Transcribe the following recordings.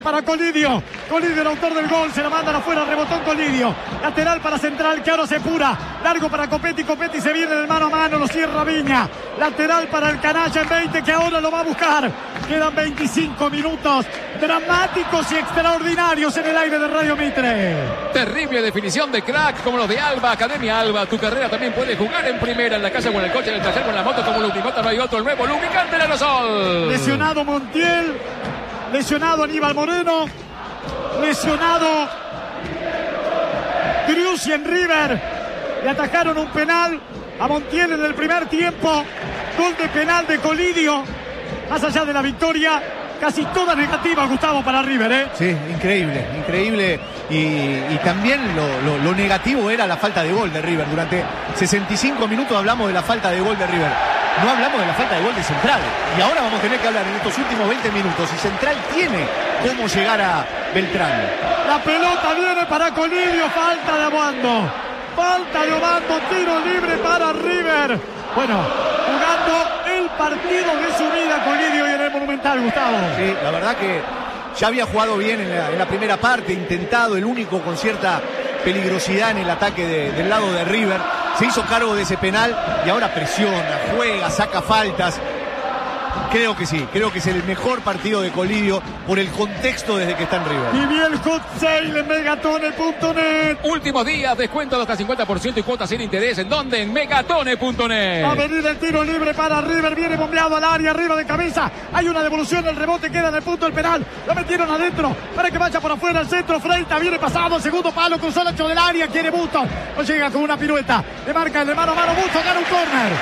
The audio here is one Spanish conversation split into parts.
Para Colidio, el autor del gol, se la mandan afuera, rebotó en Colidio, lateral para Central, que ahora se apura, largo para Copetti, Copetti se viene del mano a mano, lo cierra Viña, lateral para el canalla en 20, que ahora lo va a buscar, quedan 25 minutos, dramáticos y extraordinarios en el aire de Radio Mitre. Terrible definición de crack, como los de Alba, Academia Alba, tu carrera también puede jugar en primera, en la casa, con el coche, en el taller, con la moto, como Lubricota, no hay otro, el nuevo lubricante de Aerosol. Lesionado Montiel. Lesionado Aníbal Moreno, lesionado Driussi en River, le atajaron un penal a Montiel en el primer tiempo, gol de penal de Colidio, más allá de la victoria, casi toda negativa, Gustavo, para River, Sí, increíble, y también lo negativo era la falta de gol de River. Durante 65 minutos hablamos de la falta de gol de River. No hablamos de la falta de gol de Central. Y ahora vamos a tener que hablar en estos últimos 20 minutos. Y Central tiene cómo llegar a Beltrán. La pelota viene para Colidio. Falta de Obando. Tiro libre para River. Bueno, jugando el partido de su vida Colidio y en el Monumental, Gustavo. Sí, la verdad que ya había jugado bien en la primera parte. Intentado, el único con cierta peligrosidad en el ataque del lado de River. Se hizo cargo de ese penal y ahora presiona, juega, saca faltas. Creo que sí, creo que es el mejor partido de Colidio por el contexto desde que está en River. Y bien hot sale en megatone.net. Últimos días, descuento de hasta 50% y cuotas sin interés. ¿En dónde? En megatone.net. Va a venir el tiro libre para River, viene bombeado al área, arriba de cabeza. Hay una devolución, el rebote queda en el punto del penal. Lo metieron adentro para que vaya por afuera el centro. Freitas viene pasado, segundo palo, cruzó el ancho del área, quiere Bustos. No llega con una pirueta. Le marca el de mano a mano, Bustos gana un córner.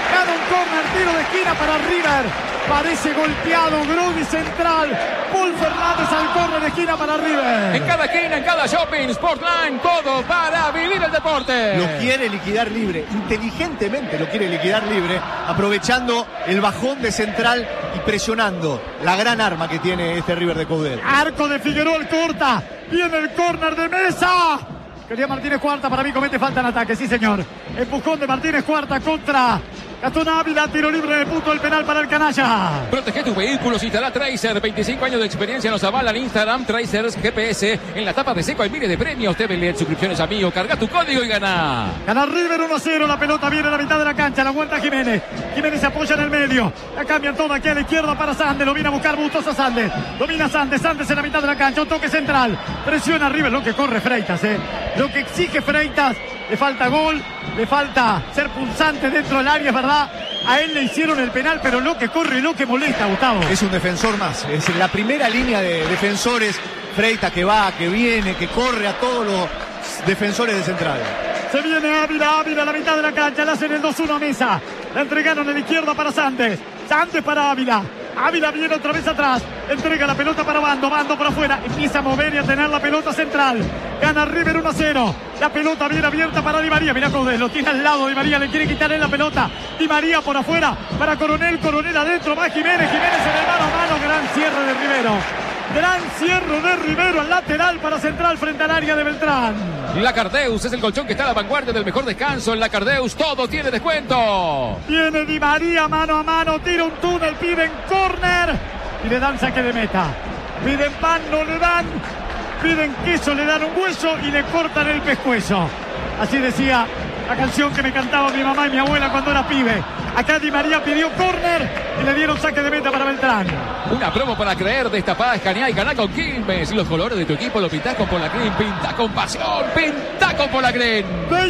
Tiro de esquina para River. Parece golpeado Grudi Central. Paul Fernández al córner de esquina para River. En cada esquina, en cada shopping, Sportline, todo para vivir el deporte. Lo quiere liquidar libre, inteligentemente lo quiere liquidar libre, aprovechando el bajón de Central y presionando la gran arma que tiene este River de Coudet. Arco de Figueroa, el corta. Viene el córner de Mesa. Quería Martínez Cuarta, para mí comete falta en ataque, sí señor. Empujón de Martínez Cuarta contra Gastón Ávila, tiro libre en el punto del penal para el canalla. Protege tus vehículos, instala Tracer, 25 años de experiencia nos avalan. Instagram, Tracers, GPS. En la tapa de seco hay miles de premios. TV, suscripciones amigo, carga tu código y gana. Gana River 1-0, la pelota viene a la mitad de la cancha, la vuelta Jiménez. Jiménez se apoya en el medio, la cambian toda aquí a la izquierda para Sandes, lo viene a buscar Bustos a Sandes. Domina Sandes en la mitad de la cancha, un toque central. Presiona River, lo que corre Freitas, lo que exige Freitas. Le falta gol, le falta ser punzante dentro del área, es verdad. A él le hicieron el penal, pero lo que corre, lo que molesta, Gustavo. Es un defensor más, es la primera línea de defensores. Freitas que va, que viene, que corre a todos los defensores de Central. Se viene Ávila a la mitad de la cancha, le hacen el 2-1 a Mesa. La entregaron en la izquierda para Sandes para Ávila. Ávila viene otra vez atrás, entrega la pelota para Bando por afuera, empieza a mover y a tener la pelota Central. Gana River 1-0, la pelota viene abierta para Di María, mirá Coudet, lo tiene al lado Di María, le quiere quitar en la pelota. Di María por afuera para Coronel adentro, va Jiménez en el mano a mano, gran cierre de Rivero. Gran cierre de Rivero al lateral para Central frente al área de Beltrán. La Cardeus es el colchón que está a la vanguardia del mejor descanso. En la Cardeus todo tiene descuento. Viene Di María mano a mano, tira un túnel, piden córner y le dan saque de meta. Piden pan, no le dan. Piden queso, le dan un hueso y le cortan el pescuezo. Así decía la canción que me cantaba mi mamá y mi abuela cuando era pibe. Acá Di María pidió córner y le dieron saque de meta para Beltrán. Una promo para creer, destapada, escanear y ganar con Quilmes. Los colores de tu equipo lo pintás con Polacren, pintá con pasión, pintá con Polacren.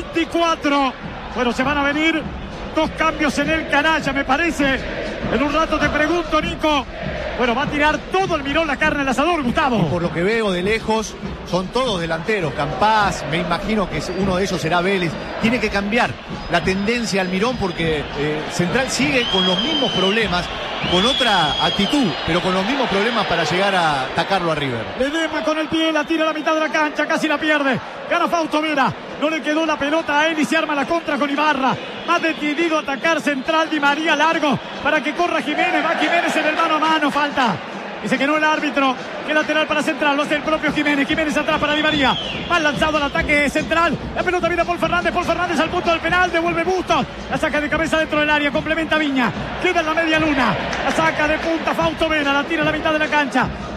24. Bueno, se van a venir 2 cambios en el canalla, me parece. En un rato te pregunto, Nico. Bueno, va a tirar todo el Mirón la carne al asador, Gustavo. Y por lo que veo de lejos, son todos delanteros. Campás, me imagino que uno de ellos será Vélez. Tiene que cambiar la tendencia al Mirón porque Central sigue con los mismos problemas, con otra actitud, pero con los mismos problemas para llegar a atacarlo a River. Ledesma con el pie, la tira a la mitad de la cancha, casi la pierde. Gana Fausto Vera, no le quedó la pelota a él y se arma la contra con Ibarra. Más decidido a atacar Central, Di María largo para que corra Jiménez. Va Jiménez en el mano a mano, falta. Dice que no el árbitro, que lateral para Central, lo hace el propio Jiménez. Jiménez atrás para Di María. Mal lanzado al ataque Central. La pelota viene a Paul Fernández al punto del penal. Devuelve Bustos. La saca de cabeza dentro del área. Complementa Viña. Queda en la media luna. La saca de punta Fausto Vera. La tira a la mitad de la cancha.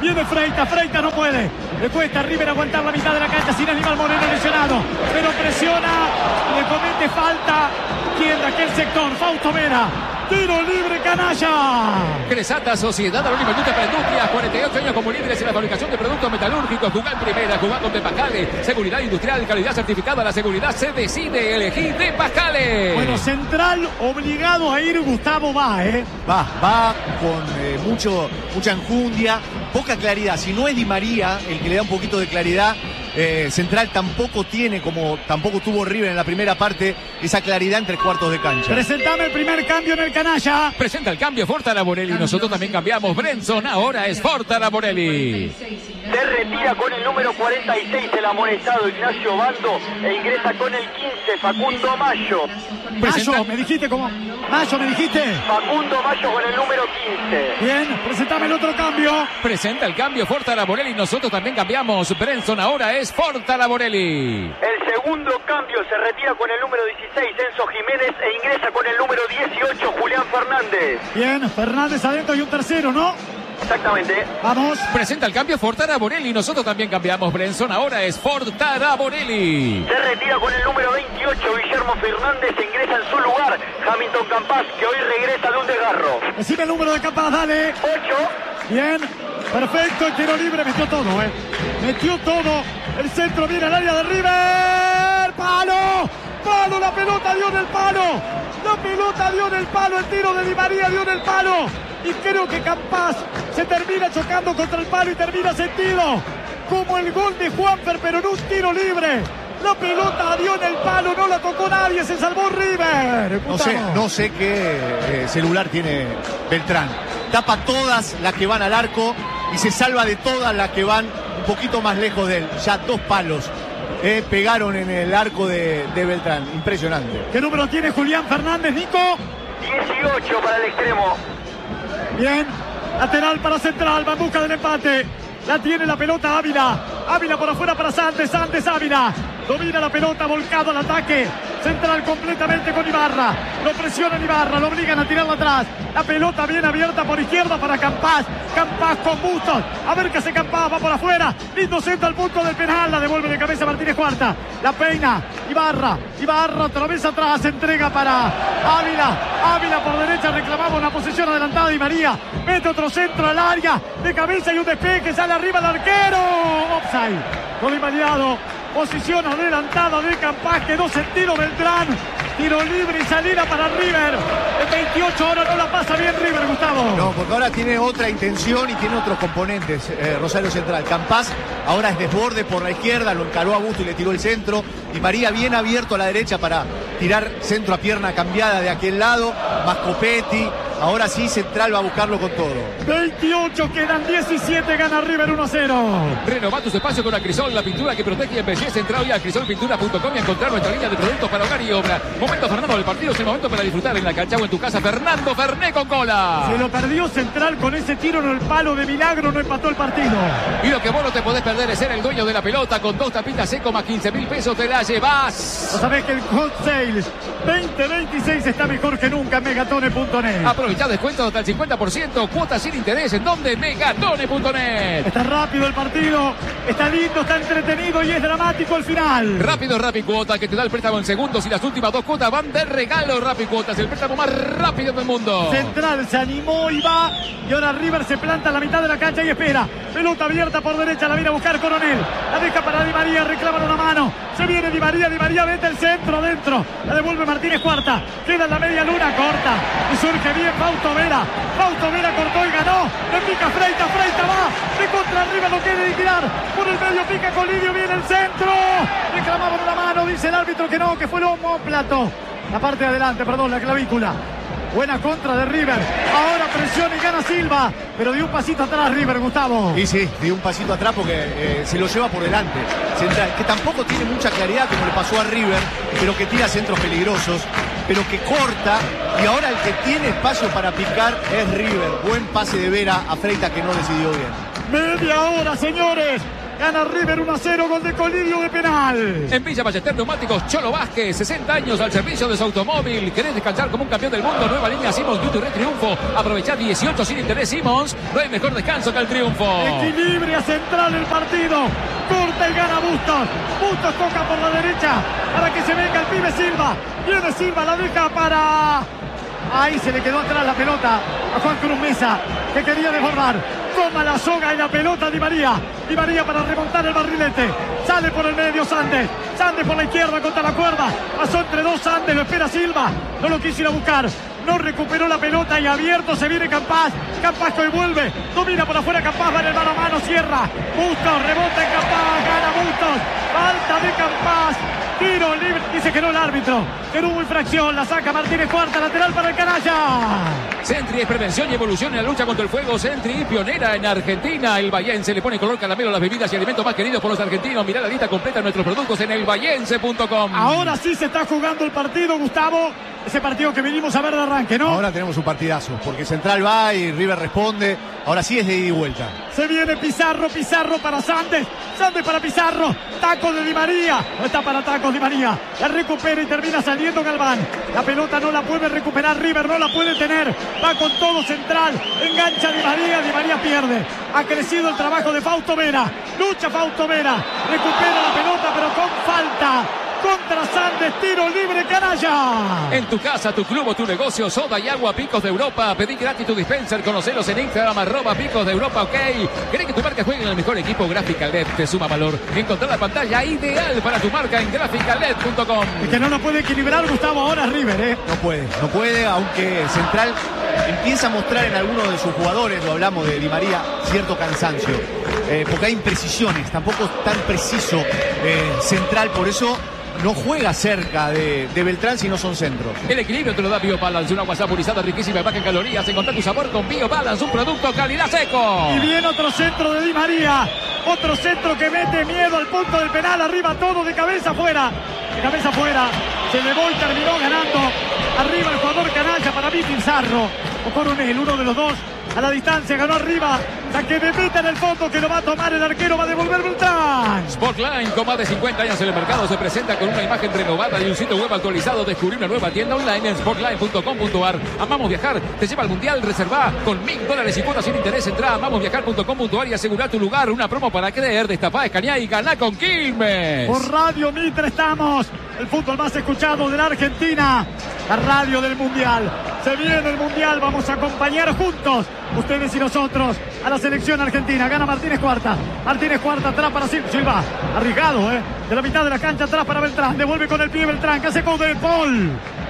Viene Freitas no puede. Le cuesta a River aguantar la mitad de la cancha sin Aníbal Moreno lesionado. Pero presiona, le comete falta. ¿Quién de aquel sector? Fausto Vera. Tiro libre, canalla. Cresata, Sociedad Anónima Industria para Industrias, 48 años como líderes en la fabricación de productos metalúrgicos. Jugá en primera, jugá con De Pascale. Seguridad industrial, calidad certificada. La seguridad se decide, elegí De Pascale. Bueno, Central obligado a ir, Gustavo va, ¿eh? Va con mucha enjundia, poca claridad. Si no es Di María el que le da un poquito de claridad, Central tampoco tiene, como tampoco tuvo River en la primera parte, esa claridad en 3/4 de cancha. Presentame el primer cambio en el canalla. Presenta el cambio Fortara Morelli. Nosotros también cambiamos. Brenson ahora es Fortara Morelli. Se retira con el número 46 el amonestado Ignacio Bando e ingresa con el 15 Facundo Mayo. Mayo, me dijiste como... Mayo, me dijiste. Facundo Mayo con el número 15. Bien, presentame el otro cambio. Presenta el cambio Fortara Morelli. Nosotros también cambiamos. Brenson ahora es Fortara Morelli. El segundo cambio se retira con el número 16 Enzo Jiménez e ingresa con el número 18 Julián Fernández. Bien, Fernández adentro y un tercero, ¿no? Exactamente. Vamos. Presenta el cambio Fortara Morelli. Nosotros también cambiamos. Brenson ahora es Fortara Morelli. Se retira con el número 28 Guillermo Fernández e ingresa en su lugar Hamilton Campas, que hoy regresa de un desgarro. Decime el número de Campas, dale. 8. Bien, perfecto, el tiro libre, metió todo, metió todo, el centro viene al área de River, palo, la pelota dio en el palo, el tiro de Di María dio en el palo, y creo que Campas se termina chocando contra el palo y termina sentido, como el gol de Juanfer, pero en un tiro libre. La pelota dio en el palo, no la tocó nadie, se salvó River. No sé qué celular tiene Beltrán. Tapa todas las que van al arco y se salva de todas las que van un poquito más lejos de él. Ya 2 palos pegaron en el arco de Beltrán. Impresionante. ¿Qué número tiene Julián Fernández, Nico? 18 para el extremo. Bien, lateral para Central, va en busca del empate. La tiene la pelota Ávila. Ávila por afuera para Santos Ávila. Domina la pelota, volcado al ataque. Central completamente con Ibarra. Lo presionan Ibarra, lo obligan a tirarla atrás. La pelota bien abierta por izquierda para Campas. Campas con Bustos. A ver qué hace Campas, va por afuera. Lindo centro al punto del penal. La devuelve de cabeza Martínez Cuarta. La peina Ibarra otra vez atrás. Entrega para Ávila por derecha. Reclamaba una posición adelantada de María. Mete otro centro al área. De cabeza y un despegue que sale arriba el arquero. Offside. Gol invalidado. Posición adelantada de Campas, quedó sentido Beltrán. Tiro libre y salida para River. En 28 horas no la pasa bien River, Gustavo. No, porque ahora tiene otra intención y tiene otros componentes. Rosario Central. Campas ahora es desborde por la izquierda, lo encaró a Busto y le tiró el centro. Y María bien abierto a la derecha para tirar centro a pierna cambiada de aquel lado. Mascopetti. Ahora sí, Central va a buscarlo con todo. 28, quedan 17, gana River 1-0. Renová tus espacios con Acrisol, la pintura que protege y embellece. Entra hoy a acrisolpintura.com y encontrar nuestra línea de productos para hogar y obra. Momento Fernando del partido, es el momento para disfrutar en la cancha o en tu casa. Fernando Ferné con cola. Se lo perdió Central con ese tiro en el palo de milagro, no empató el partido. Y lo que vos no te podés perder es ser el dueño de la pelota. Con 2 tapitas seco más 15.000 pesos te la llevas. ¿No sabés que el Hot Sales 2026 está mejor que nunca en megatone.net? Aprovechá descuentos hasta el 50%, cuotas sin interés. ¿En donde? Megatone.net. Está rápido el partido, está lindo, está entretenido y es dramático el final. Rápido Rapicuota, que te da el préstamo en segundos y las últimas 2 cuotas van de regalo. Rapicuotas, el préstamo más rápido del mundo. Central se animó y va, y ahora River se planta en la mitad de la cancha y espera. Pelota abierta por derecha, la viene a buscar Coronel. La deja para Di María, reclaman una mano. Se viene Di María mete el centro adentro. La devuelve Martínez Cuarta. Queda en la media luna, corta. Y surge bien Fausto Vera. Fausto Vera cortó y ganó. Le pica Freitas va. De contra arriba lo quiere liquidar. Por el medio pica Colidio, viene el centro. Reclamaban una mano, dice el árbitro que no, que fue el omóplato. La parte de adelante, perdón, la clavícula. Buena contra de River. Ahora presiona y gana Silva. Pero dio un pasito atrás River, Gustavo. Y sí, dio un pasito atrás porque se lo lleva por delante. Central, que tampoco tiene mucha claridad como le pasó a River, pero que tira centros peligrosos, pero que corta. Y ahora el que tiene espacio para picar es River. Buen pase de Vera a Freitas que no decidió bien. Media hora, señores. Gana River 1-0, gol de Colidio de penal. En Villa Ballester Neumáticos, Cholo Vázquez, 60 años al servicio de su automóvil. ¿Querés descansar como un campeón del mundo? Nueva línea Simmons Duty Red Triunfo. Aprovechá 18 sin interés Simmons. No hay mejor descanso que el triunfo. Equilibria central el partido. Corta y gana Bustos. Bustos toca por la derecha para que se venga el pibe Silva. Viene Silva, la deja para... Ahí se le quedó atrás la pelota a Juan Cruz Mesa, que quería desbordar. Toma la soga y la pelota Di María. Di María para remontar el barrilete. Sale por el medio Sandes. Sandes por la izquierda contra la cuerda. Pasó entre dos Sandes, lo espera Silva. No lo quiso ir a buscar. No recuperó la pelota y abierto se viene Campás. Campás que vuelve. Domina por afuera Campás, va en el mano a mano, cierra. Bustos, rebota en Campás, gana Bustos. Falta de Campás. Tiro libre, dice que no el árbitro, que no hubo infracción, la saca Martínez Cuarta, lateral para el canalla. Sentry es prevención y evolución en la lucha contra el fuego. Sentry, pionera en Argentina. El Bahiense le pone color caramelo a las bebidas y alimentos más queridos por los argentinos. Mirá la lista completa de nuestros productos en elbahiense.com. Ahora sí se está jugando el partido, Gustavo. Ese partido que venimos a ver de arranque, ¿no? Ahora tenemos un partidazo, porque Central va y River responde. Ahora sí es de ida y vuelta. Se viene Pizarro, Pizarro para Sandes. Sandes para Pizarro. Taco de Di María. No está para tacos Di María. La recupera y termina saliendo Galván. La pelota no la puede recuperar River, no la puede tener. Va con todo Central. Engancha Di María. Di María pierde. Ha crecido el trabajo de Fausto Vera. Lucha Fausto Vera. Recupera la pelota pero con falta. Contra Sandes, tiro libre, canalla. En tu casa, tu club o tu negocio, soda y agua Picos de Europa. Pedí gratis tu dispenser, conocelos en Instagram, @Picos de Europa, ok. ¿Querés que tu marca juegue en el mejor equipo? Gráfica LED te suma valor. Encontrar la pantalla ideal para tu marca en graficaled.com. Es que no lo puede equilibrar Gustavo ahora River, ¿eh? No puede, aunque Central empieza a mostrar en algunos de sus jugadores, lo hablamos de Di María, cierto cansancio. Porque hay imprecisiones, tampoco es tan preciso Central, por eso no juega cerca de Beltrán si no son centros. El equilibrio te lo da BioBalance, una agua saborizada riquísima y baja en calorías. Encontrá tu sabor con BioBalance, un producto calidad seco. Y viene otro centro de Di María. Otro centro que mete miedo al punto del penal. Arriba todo, de cabeza afuera. De cabeza afuera. Se elevó y terminó ganando. Arriba el jugador canalla, para mí Pizarro. O Coronel, uno de los dos. A la distancia, ganó arriba. La que me meta en el fondo, que lo va a tomar el arquero, va a devolver Beltrán. Sportline, con más de 50 años en el mercado, se presenta con una imagen renovada y un sitio web actualizado. Descubrí una nueva tienda online en sportline.com.ar. Amamos viajar, te lleva al mundial, reservá con $1000 y cuotas sin interés. Entrá a amamosviajar.com.ar y asegurá tu lugar. Una promo para creer, destapá, escaneá y ganá con Quilmes. Por Radio Mitre estamos. El fútbol más escuchado de la Argentina. La radio del mundial. Se viene el mundial, vamos a acompañar juntos, ustedes y nosotros, a la selección argentina. Gana Martínez Cuarta. Martínez Cuarta atrás para Silva. Arriesgado, de la mitad de la cancha atrás para Beltrán. Devuelve con el pie Beltrán, que hace con De Paul.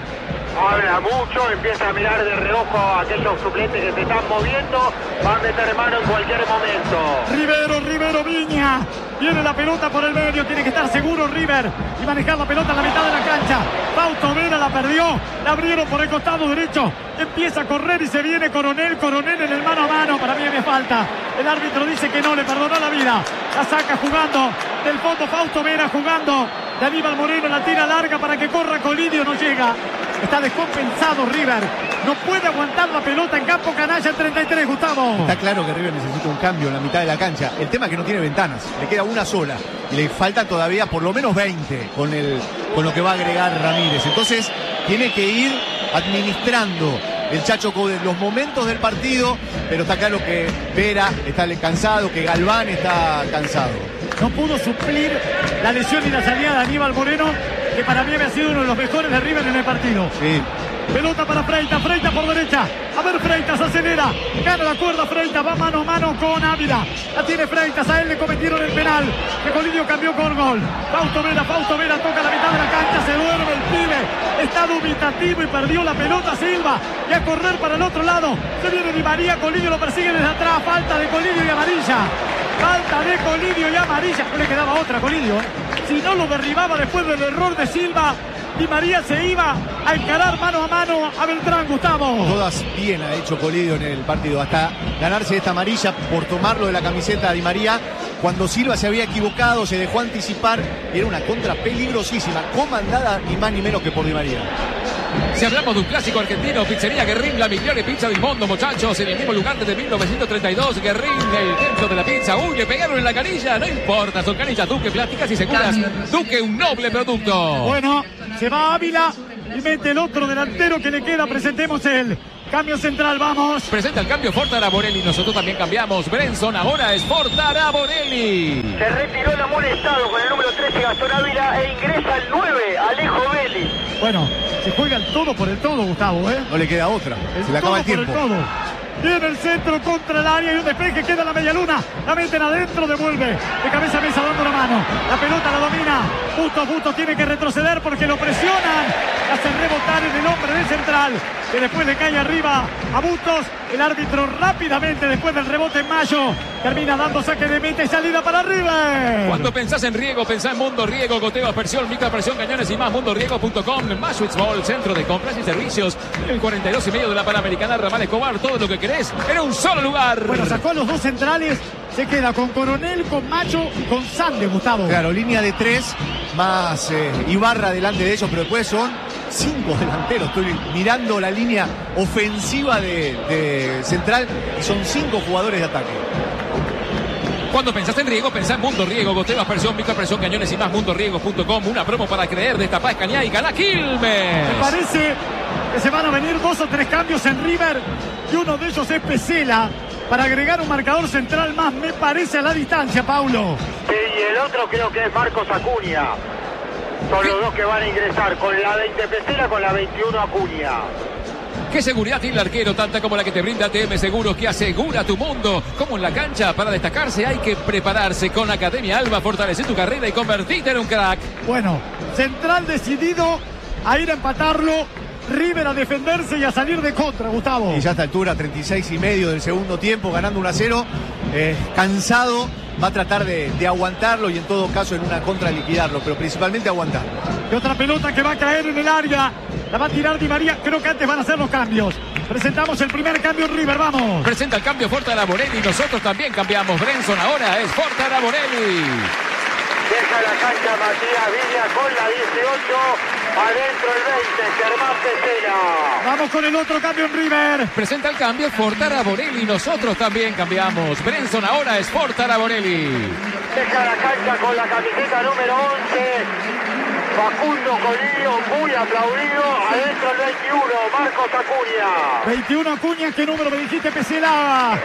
Habla mucho, empieza a mirar de reojo a aquellos suplentes que se están moviendo. Va a meter mano en cualquier momento. Rivero, Viña. Viene la pelota por el medio, tiene que estar seguro River y manejar la pelota en la mitad de la cancha. Fausto Vera la perdió, la abrieron por el costado derecho. Empieza a correr y se viene Coronel en el mano a mano. Para mí había falta. El árbitro dice que no, le perdonó la vida. La saca jugando del fondo Fausto Vera, jugando de Aníbal Moreno, la tira larga para que corra Colidio, no llega. Está descompensado River. No puede aguantar la pelota en campo canalla en 33, Gustavo. Está claro que River necesita un cambio en la mitad de la cancha. El tema es que no tiene ventanas. Le queda una sola. Y le faltan todavía por lo menos 20 con lo que va a agregar Ramírez. Entonces tiene que ir administrando el Chacho Coudet los momentos del partido. Pero está claro que Vera está cansado, que Galván está cansado. No pudo suplir la lesión y la salida de Aníbal Moreno, que para mí había sido uno de los mejores de River en el partido. Sí. Pelota para Freitas por derecha. A ver, Freitas acelera. Gana la cuerda Freitas, va mano a mano con Ávila. La tiene Freitas, a él le cometieron el penal. Que Colidio cambió con gol. Fausto Vera toca la mitad de la cancha, se duerme el pibe. Está dubitativo y perdió la pelota Silva. Y a correr para el otro lado. Se viene Di María, Colidio lo persigue desde atrás. Falta de Colidio y amarilla. Falta de Colidio y amarilla. No le quedaba otra Colidio. Si no lo derribaba después del error de Silva, Di María se iba a encarar mano a mano a Beltrán, Gustavo. Todas bien ha hecho Colidio en el partido, hasta ganarse esta amarilla por tomarlo de la camiseta a Di María. Cuando Silva se había equivocado, se dejó anticipar y era una contra peligrosísima, comandada ni más ni menos que por Di María. Si hablamos de un clásico argentino, Pizzería Guerrín, la migliore pizza del mundo, muchachos. En el mismo lugar desde 1932, Guerrín, el templo de la pizza. Uy, le pegaron en la canilla. No importa, son canillas Duque, plásticas y seguras. Duque, un noble producto. Bueno, se va Ávila y mete el otro delantero que le queda. Presentemos el cambio central, vamos. Presenta el cambio Fortara Borelli. Nosotros también cambiamos. Brenson ahora es Fortara Borelli. Se retiró el amonestado con el número 13 Gastón Ávila e ingresa el 9 Alejo Vélez. Bueno, se juega el todo por el todo, Gustavo, ¿eh? No le queda otra. Se le acaba el tiempo. Por el todo. Viene el centro contra el área y un despeje, queda la media luna, la meten adentro, devuelve de cabeza a mesa dando la mano, la pelota la domina, Bustos tiene que retroceder porque lo presionan, hace rebotar en el hombre del central, que después le cae arriba a Bustos, el árbitro rápidamente después del rebote en Mayo, termina dando saque de meta y salida para River. Cuando pensás en riego, pensá en Mundo Riego, goteo, aspersión, micropresión, cañones y más, mundoriego.com, Maswitz Mall, centro de compras y servicios, el 42,5 de la Panamericana, Ramal Escobar, todo lo que querés en un solo lugar. Bueno, sacó a los dos centrales, se queda con Coronel, con Macho y con Sande, Gustavo. Claro, línea de 3, más Ibarra delante de ellos, pero después son 5 delanteros. Estoy mirando la línea ofensiva de central y son 5 jugadores de ataque. Cuando pensás en riego, pensá en Mundo Riego, goteo, aspersión, micropresión, cañones y más, mundoriego.com, una promo para creer, destapá, escaneá y ganá Quilmes. Me parece que se van a venir 2 o 3 cambios en River y uno de ellos es Pesela para agregar un marcador central más, me parece, a la distancia, Paulo. Sí, y el otro creo que es Marcos Acuña. Son los dos que van a ingresar, con la 20 Pesela, con la 21 Acuña. ¿Qué seguridad tiene el arquero? Tanta como la que te brinda TM Seguros, que asegura tu mundo. Como en la cancha, para destacarse hay que prepararse. Con Academia Alba, fortalece tu carrera y convertirte en un crack. Bueno, central decidido a ir a empatarlo, River a defenderse y a salir de contra, Gustavo. Y ya a esta altura, 36,5 del segundo tiempo, ganando 1-0, cansado, va a tratar de aguantarlo y en todo caso en una contra liquidarlo, pero principalmente aguantar. Y otra pelota que va a caer en el área, la va a tirar Di María, creo que antes van a hacer los cambios. Presentamos el primer cambio en River, vamos. Presenta el cambio Fortara Borelli, nosotros también cambiamos. Brenson ahora es Fortara Borelli. Deja la cancha Matías Viña con la 18, adentro el 20, Germán Pesela. Vamos con el otro cambio en River. Presenta el cambio Fortara Borelli, nosotros también cambiamos. Brenson ahora es Fortara Borelli. Deja la cancha con la camiseta número 11, Facundo Colillo, muy aplaudido, adentro el 21, Marcos Acuña. 21 Acuña, ¿qué número me dijiste, Pesela?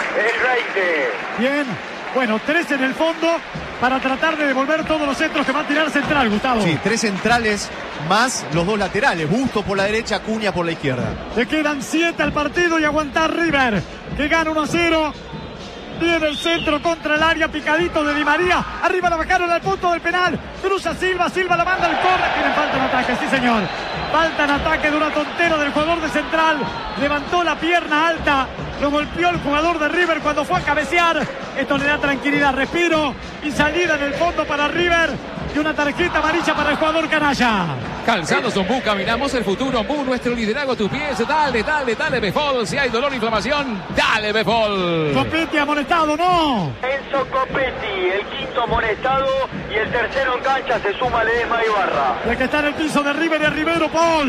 El 20. Bien, bueno, 3 en el fondo para tratar de devolver todos los centros que va a tirar central, Gustavo. Sí, 3 centrales más los 2 laterales, Bustos por la derecha, Acuña por la izquierda. Le quedan 7 al partido y aguantar River, que gana 1-0. Viene el centro contra el área, picadito de Di María. Arriba la bajaron al punto del penal. Cruza Silva la manda al córner. Tienen falta en ataque, sí señor. Falta en ataque de una tontera del jugador de Central. Levantó la pierna alta. Lo golpeó el jugador de River cuando fue a cabecear. Esto le da tranquilidad, respiro y salida en el fondo para River. Y una tarjeta amarilla para el jugador canalla. Calzados Ombú, caminamos el futuro. Ombú, nuestro liderazgo a tus pies. Dale, Befol. Si hay dolor o inflamación, dale, Befol. Copetti amonestado, ¿no? Enzo Copetti, el quinto amonestado y el tercero en cancha se suma Ledesma Ibarra. El que está en el piso de River y Rivero, Paul.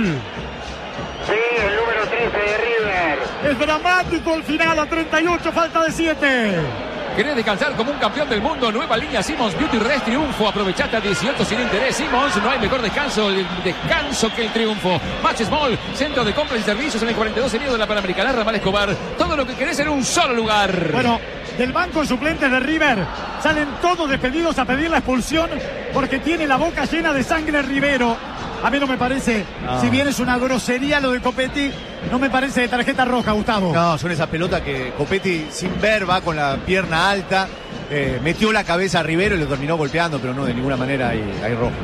Sí, el número 13 de River. Es dramático el final a 38, falta de 7. ¿Querés descansar como un campeón del mundo? Nueva línea Simmons Beauty Rest Triunfo. Aprovechate a 18 sin interés. Simmons, no hay mejor descanso que el triunfo. Match Small, centro de compras y servicios en el 42,5 de la Panamericana, Ramal Escobar. Todo lo que querés en un solo lugar. Bueno, del banco de suplentes de River salen todos despedidos a pedir la expulsión porque tiene la boca llena de sangre Rivero. A mí no me parece, si bien es una grosería lo de Copetti, no me parece de tarjeta roja, Gustavo. No, son esas pelotas que Copetti sin ver va con la pierna alta. Metió la cabeza a Rivero y lo terminó golpeando, pero no, de ninguna manera hay roja.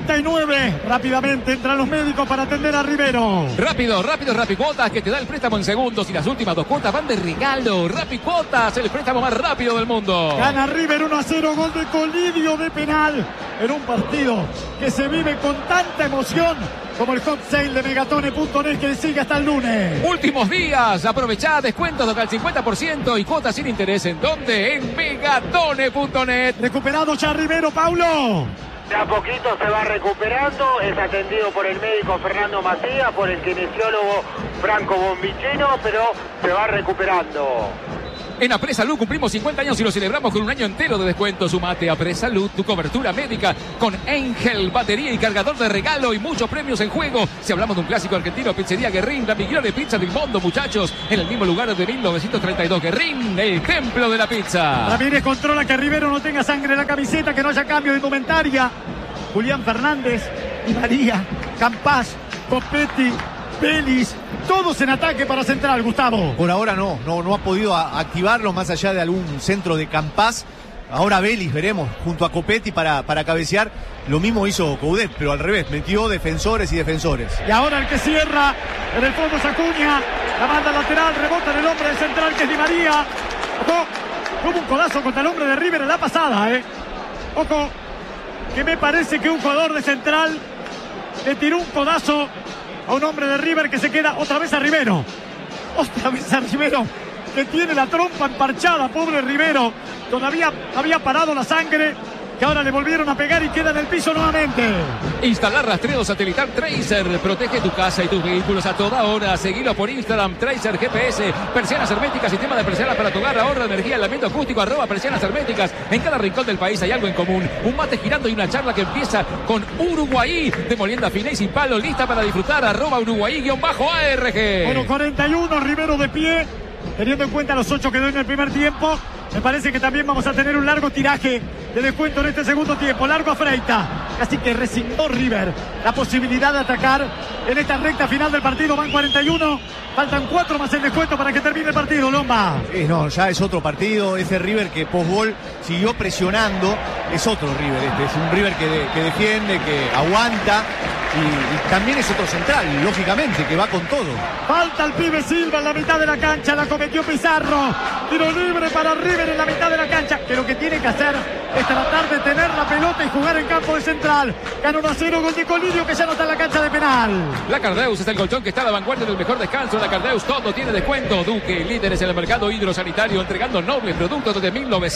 39, rápidamente entran los médicos para atender a Rivero. Rápido, Rapicuotas, que te da el préstamo en segundos y las últimas 2 cuotas van de regalo. Rapicuotas, el préstamo más rápido del mundo. Gana River 1-0, gol de Colidio de penal en un partido que se vive con tanta emoción como el hot sale de Megatone.net que sigue hasta el lunes. Últimos días, aprovechá descuentos hasta el 50% y cuotas sin interés. ¿En dónde? En Megatone.net. Recuperado ya Rivero, Paulo. De a poquito se va recuperando, es atendido por el médico Fernando Macías, por el kinesiólogo Franco Bombicino, pero se va recuperando. En Apresalud cumplimos 50 años y lo celebramos con un año entero de descuento. Sumate a Apresalud, tu cobertura médica con Angel, batería y cargador de regalo y muchos premios en juego. Si hablamos de un clásico argentino, Pizzería Guerrín, la migliore pizza del mundo, muchachos. En el mismo lugar de 1932, Guerrín, el templo de la pizza. Ramírez controla que Rivero no tenga sangre en la camiseta, que no haya cambio de indumentaria. Julián Fernández, Di María, Campás, Copetti, Vélez, todos en ataque para Central, Gustavo. Por ahora no ha podido activarlo más allá de algún centro de Campás. Ahora Vélez, veremos, junto a Copetti para cabecear. Lo mismo hizo Coudet, pero al revés, metió defensores y defensores. Y ahora el que cierra, en el fondo es Acuña, la manda lateral, rebota en el hombre de Central, que es Di María. Ojo, como un codazo contra el hombre de River en la pasada, Ojo, que me parece que un jugador de Central le tiró un codazo a un hombre de River, que se queda otra vez a Rivero. Otra vez a Rivero, que tiene la trompa emparchada, pobre Rivero. Todavía había parado la sangre, que ahora le volvieron a pegar y queda en el piso nuevamente. Instalar rastreo satelital Tracer. Protege tu casa y tus vehículos a toda hora. Seguilo por Instagram, Tracer GPS. Persianas herméticas, sistema de persianas para tu hogar. Ahorra energía, aislamiento acústico, @persianas herméticas. En cada rincón del país hay algo en común. Un mate girando y una charla que empieza con Uruguay. De molienda fina y sin palo, lista para disfrutar. @Uruguay_ARG. Bueno, 41, Rivero de pie. Teniendo en cuenta los 8 que dio en el primer tiempo, me parece que también vamos a tener un largo tiraje de descuento en este segundo tiempo. Largo a Freita. Casi que resignó River la posibilidad de atacar en esta recta final del partido. Van 41. Faltan 4 más el descuento para que termine el partido, Lomba. No, ya es otro partido. Ese River que post-gol siguió presionando. Es otro River este. Es un River que defiende, que aguanta. Y también es otro Central, lógicamente, que va con todo. Falta el pibe Silva en la mitad de la cancha. La cometió Pizarro. Tiro libre para River en la mitad de la cancha. Que lo que tiene que hacer es tratar de tener la pelota y jugar en campo de Central. Ganó 1-0, gol de Colidio, que ya no está en la cancha de penal. La Cardeus es el colchón que está a la vanguardia del mejor descanso. La Cardeus todo tiene descuento. Duque, líderes en el mercado hidrosanitario, entregando nobles productos desde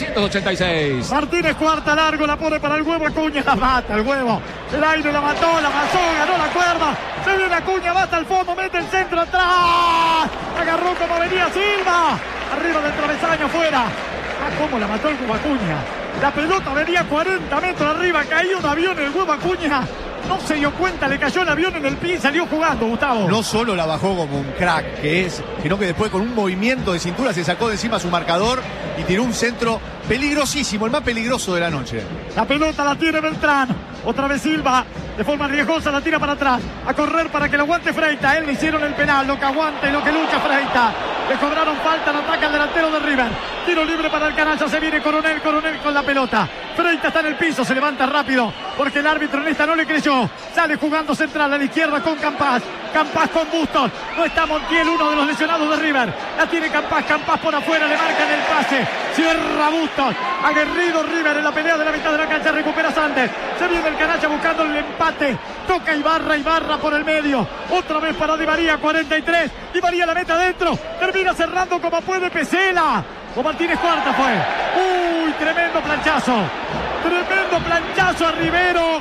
1986. Martínez, cuarta, largo, la pone para el huevo. Acuña la mata, el huevo. El aire la mató, la amasó, ganó la cuerda. Se viene Acuña, va hasta el fondo, mete el centro atrás. Agarró como venía Silva. Arriba del travesaño, fuera. Cómo la mató el huevo Acuña. La pelota venía 40 metros arriba, caía un avión, el huevo Acuña no se dio cuenta, le cayó el avión en el pie y salió jugando, Gustavo. No solo la bajó como un crack que es, sino que después con un movimiento de cintura se sacó de encima su marcador y tiró un centro peligrosísimo, el más peligroso de la noche. La pelota la tiene Beltrán, otra vez Silva, de forma riesgosa la tira para atrás, a correr para que lo aguante Freita. Él le hicieron el penal, lo que aguanta y lo que lucha Freita. Le cobraron falta, no ataca el delantero de River. Tiro libre para el canalla, se viene Coronel con la pelota. Freita está en el piso, se levanta rápido porque el árbitro en esta no le creyó. Sale jugando Central a la izquierda con Campás. Campás con Bustos. No está Montiel, uno de los lesionados de River. La tiene Campás, Campás por afuera, le marcan el pase. Cierra Bustos. Aguerrido River en la pelea de la mitad de la cancha, recupera Santos. Se viene el canalla buscando el empate. Toca Ibarra por el medio. Otra vez para Di María, 43. Di María la mete adentro. Termina cerrando como puede Pesela. O Martínez, cuarta fue. Uy, tremendo planchazo. Tremendo planchazo a Rivero.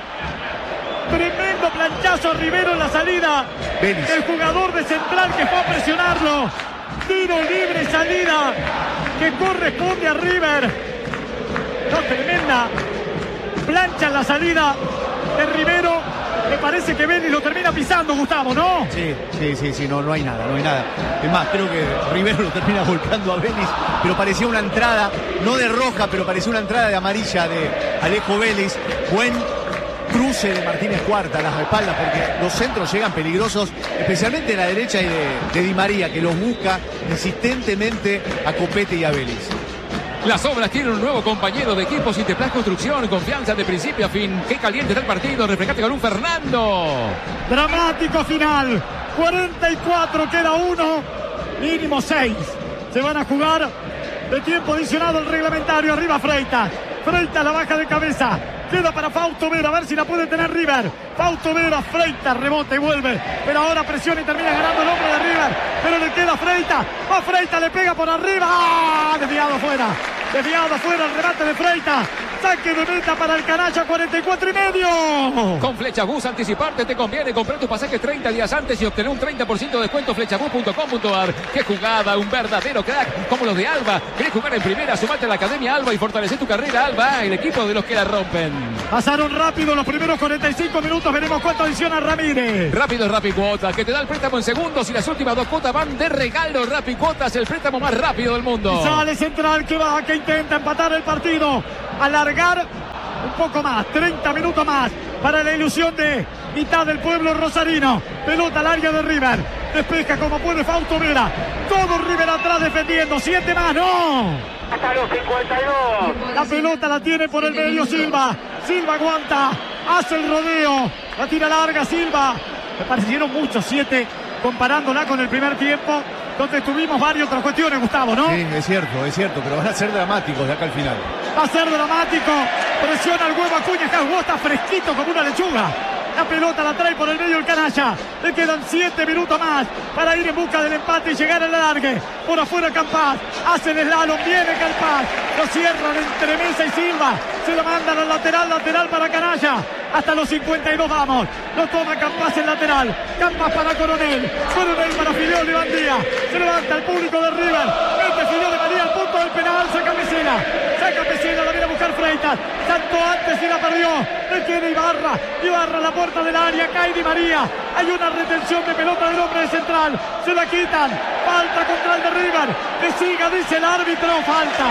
Tremendo planchazo a Rivero en la salida. Vélez. El jugador de Central que fue a presionarlo. Tiro libre, salida que corresponde a River. No, tremenda plancha en la salida de Rivero. Me parece que Vélez lo termina pisando, Gustavo, ¿no? Sí, no hay nada. Es más, creo que Rivero lo termina volcando a Vélez, pero parecía una entrada, no de roja, pero parecía una entrada de amarilla de Alejo Vélez. Buen cruce de Martínez Cuarta a las espaldas, porque los centros llegan peligrosos, especialmente en la derecha y de Di María, que los busca insistentemente a Copete y a Vélez. Las obras tienen un nuevo compañero de equipo, Citeplas Construcción, confianza de principio a fin. Qué caliente está el partido, refrescate con un Fernando. Dramático final, 44, queda 1, mínimo 6. Se van a jugar de tiempo adicionado el reglamentario. Arriba Freita, Freita la baja de cabeza. Queda para Fausto Vera, a ver si la puede tener River. Fausto Vera, Freita, rebota y vuelve. Pero ahora presiona y termina ganando el hombre de River. Pero le queda Freita. Va Freita, le pega por arriba. ¡Ah! Desviado fuera el remate de Freita. Saque de meta para el canalla, 44 y medio. Con Flechabús, anticiparte te conviene. Comprar tu pasaje 30 días antes y obtener un 30% de descuento. Flechabús.com.ar. ¡Qué jugada! Un verdadero crack como los de Alba. ¿Querés jugar en primera? Sumate a la Academia Alba y fortalecer tu carrera. Alba, el equipo de los que la rompen. Pasaron rápido los primeros 45 minutos. Veremos cuánto adiciona Ramírez. Rápido es Rapicuotas, que te da el préstamo en segundos y las últimas 2 cuotas van de regalo. Rapicuotas, el préstamo más rápido del mundo. Y sale Central que va, que intenta empatar el partido. Alargar un poco más, 30 minutos más para la ilusión de mitad del pueblo rosarino. Pelota al área de River. Despeja como puede Fausto Vera. Todo River atrás defendiendo. 7 más, no. Hasta los 52. La pelota la tiene por el medio Silva. Silva aguanta. Hace el rodeo. La tira larga Silva. Me parecieron muchos 7 comparándola con el primer tiempo, donde tuvimos varias otras cuestiones, Gustavo, ¿no? Sí, es cierto, pero van a ser dramáticos de acá al final. Va a ser dramático. Presiona el huevo Acuña. Cagó, está fresquito como una lechuga. La pelota la trae por el medio el canalla. Le quedan 7 minutos más para ir en busca del empate y llegar al alargue. Por afuera Campás. Hace el slalom. Viene Campás. Lo cierran entre Mesa y Silva. Se lo mandan al lateral para Canalla. Hasta los 52 vamos. Lo toma Campás el lateral. Campás para Coronel. Coronel para Fideo de Bandía. Se levanta el público de River. Mete Fideo de María al punto del penal. Saca Pesela. La viene a buscar Freitas. Tanto antes y la perdió. Le queda Ibarra. Ibarra a la puerta del área. Cae Di María. Hay una retención de pelota del hombre de Central. Se la quitan. Falta contra el de River. Que siga, dice el árbitro. Falta.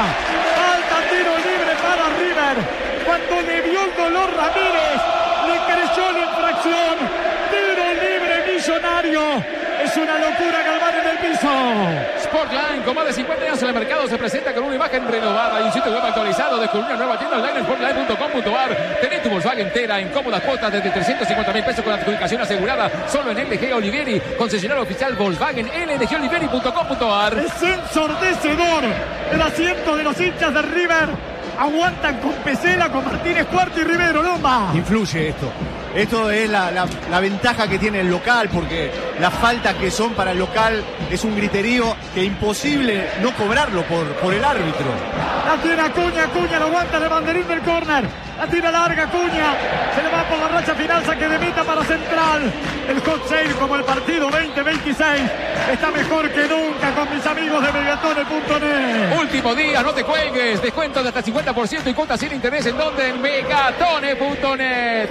Tiro libre para River. Cuando le vio el dolor Ramírez, le creyó la infracción. Tiro libre millonario. Es una locura Galván en el piso. Sportline, con más de 50 años en el mercado, se presenta con una imagen renovada y un sitio web actualizado. Descubrí una nueva tienda online en sportline.com.ar. Tenés tu Volkswagen entera en cómodas cuotas desde 350.000 pesos con adjudicación asegurada. Solo en LG Olivieri, concesionario oficial Volkswagen, lgolivieri.com.ar. Es ensordecedor el asiento de los hinchas de River. Aguantan con Pesela, con Martínez Cuarto y Rivero, Lomba. Influye esto. Esto es la ventaja que tiene el local, porque las faltas que son para el local es un griterío que es imposible no cobrarlo por el árbitro. La tiene Acuña lo aguanta el banderín del córner. La tira larga Acuña. Se le va por la racha final, saque de meta para Central. El hot sale como el partido 2026 está mejor que nunca con mis amigos de Megatone.net. Último día, no te cuelgues. Descuento de hasta 50% y cuotas sin interés. ¿En dónde? En Megatone.net.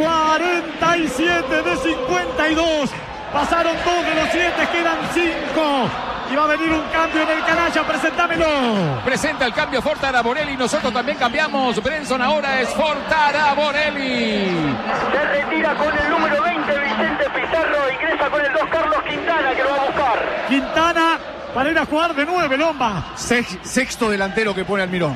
47 de 52. Pasaron 2 de los 7, quedan 5. Y va a venir un cambio en el canalla, presentámelo. Presenta el cambio Fortara Borelli. Nosotros también cambiamos. Brenson ahora es Fortara Borelli. Se retira con el número 20 Vicente Pizarro. Ingresa con el 2 Carlos Quintana, que lo va a buscar. Quintana para ir a jugar de 9, Lomba. Sexto delantero que pone Almirón.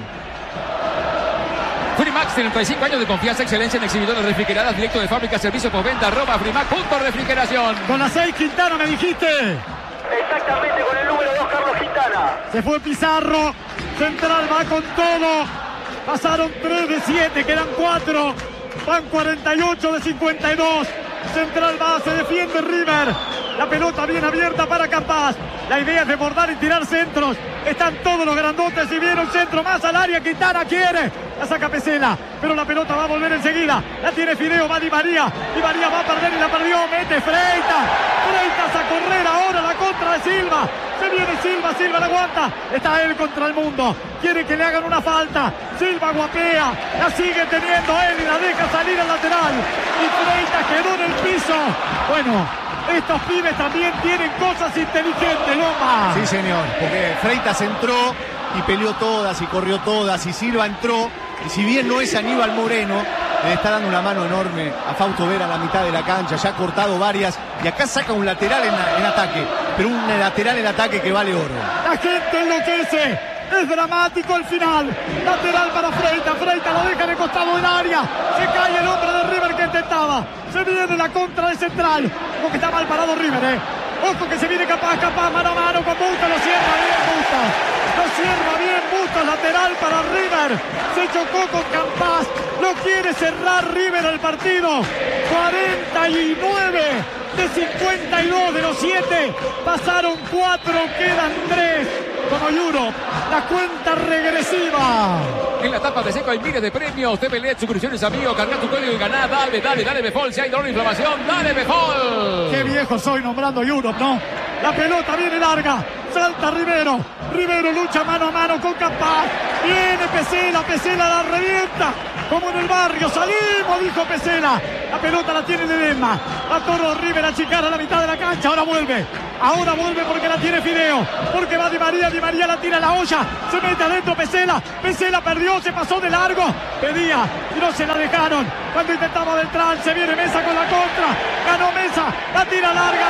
Frimax, 35 años de confianza, excelencia en exhibidores refrigeradas, directo de fábrica, servicio postventa, @frimax.refrigeración. Con la 6 Quintana me dijiste. Exactamente, con el número 2 Carlos Quintana. Se fue Pizarro. Central va con todo. Pasaron 3 de 7, quedan 4. Van 48 de 52. Central va, se defiende River. La pelota bien abierta para Campás. La idea es desbordar y tirar centros. Están todos los grandotes y viene un centro más al área. Quintana quiere. La saca Pesela, pero la pelota va a volver enseguida. La tiene Fideo, va Di María. Di María va a perder y la perdió. Mete Freitas. Freitas a correr ahora la contra de Silva. Se viene Silva la aguanta. Está él contra el mundo. Quiere que le hagan una falta. Silva guapea. La sigue teniendo él y la deja salir al lateral. Y Freitas quedó en el piso. Bueno, estos pibes también tienen cosas inteligentes, Loma. Sí, señor, porque Freitas entró y peleó todas y corrió todas y Silva entró. Y si bien no es Aníbal Moreno, le está dando una mano enorme a Fausto Vera a la mitad de la cancha. Ya ha cortado varias y acá saca un lateral en ataque, pero un lateral en ataque que vale oro. La gente enloquece. Es dramático el final. Lateral para Freitas. Freitas lo deja de costado del área. Se cae el hombre de River que intentaba. Se viene la contra de Central. Como que está mal parado River, Ojo que se viene capaz, mano a mano con Bustos. Lo cierra bien Bustos. Lo cierra bien Bustos. Lateral para River. Se chocó con Campás. Lo quiere cerrar River el partido. 49 de 52 de los 7. Pasaron 4, quedan 3. Como Europe. La cuenta regresiva. En la tapa de seco hay miles de premios. TVLED, suscripciones amigo. Carga tu código y ganá. Dale, Befol. Si hay dolor de inflamación, dale, Befol. Qué viejo soy nombrando Europe, ¿no? La pelota viene larga. Salta Rivero. Rivero lucha mano a mano con Capaz. Viene Pesela la revienta. Como en el barrio. Salimos, dijo Pesela. La pelota la tiene Ledesma. Va Toro River a achicar a la mitad de la cancha. Ahora vuelve porque la tiene Fideo. Porque va Di María la tira a la olla. Se mete adentro Pesela perdió, se pasó de largo. Pedía y no se la dejaron. Cuando intentaba Beltrán, se viene Mesa con la contra. Ganó Mesa, la tira larga.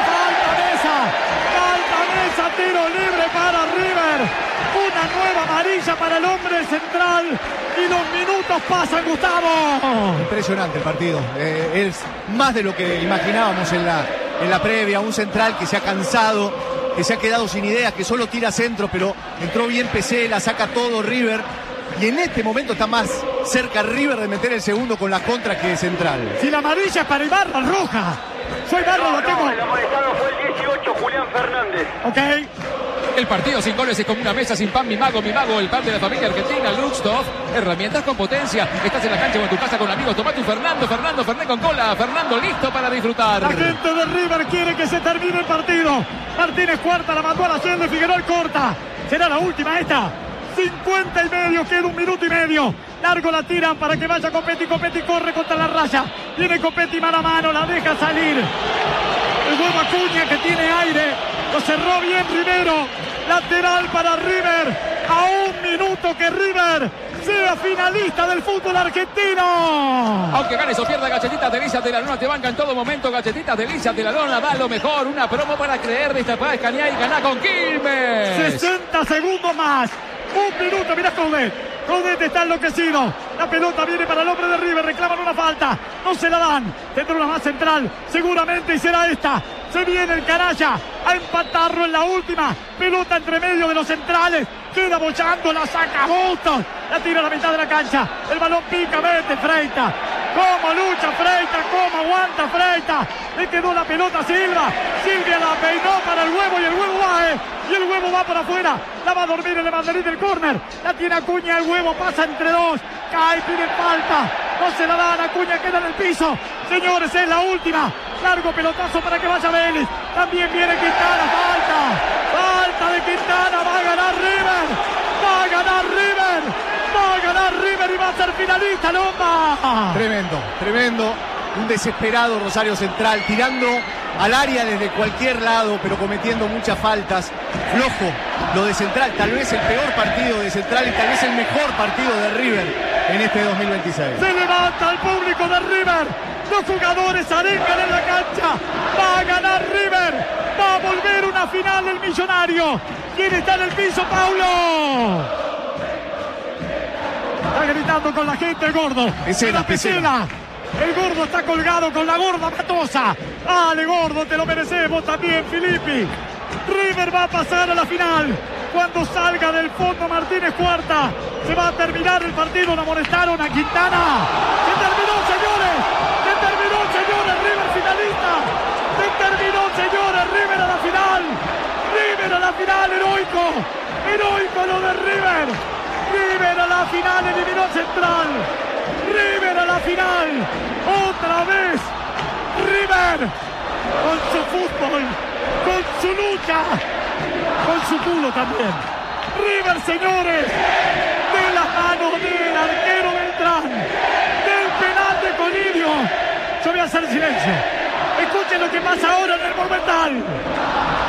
Falta Mesa, tiro libre para River. Una nueva amarilla para el hombre central. Y los minutos pasan, Gustavo. Impresionante el partido. Es más de lo que imaginábamos en la previa. Un central que se ha cansado, que se ha quedado sin ideas, que solo tira centro, pero entró bien Pesela, saca todo River. Y en este momento está más cerca River de meter el segundo con la contra que Central. Si la amarilla es para Ibarra, roja. Soy Ibarra, lo tengo. El amonestado fue el 18, Julián Fernández. Ok. El partido sin goles es como una mesa sin pan. Mi mago, el pan de la familia argentina, Luxdorf. Herramientas con potencia. Estás en la cancha o en tu casa con amigos. Toma tu Fernando Fernet con cola. Fernando listo para disfrutar. La gente de River quiere que se termine el partido. Martínez cuarta, la mandó a la Allende, Figueroa corta. ¿Será la última esta? 50 y medio, queda 1 minuto y medio. Largo la tiran para que vaya Copetti corre contra la raya. Viene Copetti mano a mano, la deja salir. El huevo Acuña que tiene aire. Lo cerró bien Rivero. Lateral para River. A 1 minuto que River sea finalista del fútbol argentino. Aunque ganes o pierda, Galletitas Delicias de la Luna te banca en todo momento. Galletitas Delicias de la Luna da lo mejor. Una promo para creer, destapada, escanear y ganar con Quilmes. 60 segundos más. 1 minuto, mirá Coudet está enloquecido. La pelota viene para el hombre de River. Reclaman una falta. No se la dan. Tendrá una más central. Seguramente y será esta. Se viene el canalla a empatarlo en la última. Pelota entre medio de los centrales. Queda bochando, la saca Boston. La tira a la mitad de la cancha. El balón pica, vete Freita. Cómo lucha Freita, cómo aguanta Freita. Le quedó la pelota a Silva. Silvia la peinó para el huevo y el huevo va, y el huevo va para afuera. La va a dormir el banderín del córner. La tiene Acuña, el huevo pasa entre dos. Cae, pide falta. No se la dan, Acuña queda en el piso. Señores, es la última. Largo pelotazo para que vaya Vélez. También viene Quintana, falta de Quintana. Va a ganar River. Va a ganar River y va a ser finalista, Lomba. Tremendo. Un desesperado Rosario Central, tirando al área desde cualquier lado, pero cometiendo muchas faltas. Flojo lo de Central, tal vez el peor partido de Central y tal vez el mejor partido de River en este 2026. Se levanta el público de River. Los jugadores arengan en la cancha. Va a ganar River. Va a volver una final del Millonario. ¿Quién está en el piso, Paulo? Está gritando con la gente el gordo. Pesela. El gordo está colgado con la gorda Matosa. Dale, gordo, te lo merecemos también, Filippi. River va a pasar a la final. Cuando salga del fondo Martínez cuarta, se va a terminar el partido. Lo amonestaron a Quintana. Se terminó, señores. River finalista. Se terminó, señores. River a la final. Heroico lo de River. River a la final, eliminó a Central. River a la final. Otra vez. River. Con su fútbol. Con su lucha. Con su culo también. River, señores. De las manos del arquero Beltrán. Del penal de Colidio. Yo voy a hacer silencio. Escuchen lo que pasa ahora en el Monumental.